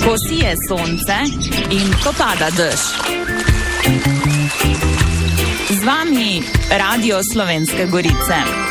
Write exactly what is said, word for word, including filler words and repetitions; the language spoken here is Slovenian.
ko sije sonce in ko pada dež. Z vami Radio Slovenske Gorice.